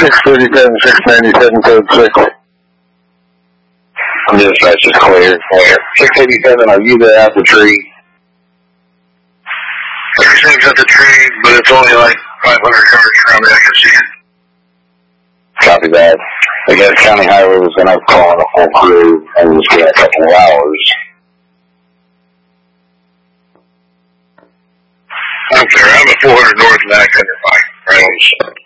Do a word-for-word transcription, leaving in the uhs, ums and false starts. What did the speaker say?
six thirty-seven, six ninety-seven, code six. I'm dispatch is clear. Clear. six eighty-seven, are you there at the tree? Everything's at the tree, but it's only like five hundred yards from me. I can see it. Copy that. I guess County Highway was going to call a full crew and it was going to a couple of hours. I'm there. I'm at four hundred north and I couldn't find Reynolds.